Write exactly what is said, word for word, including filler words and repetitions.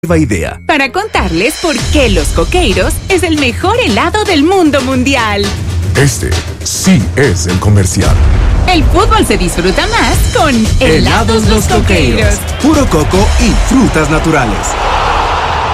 nueva idea. Para contarles por qué Los Coqueiros es el mejor helado del mundo mundial. Este sí es el comercial. El fútbol se disfruta más con Helados Los Coqueiros. Puro coco y frutas naturales.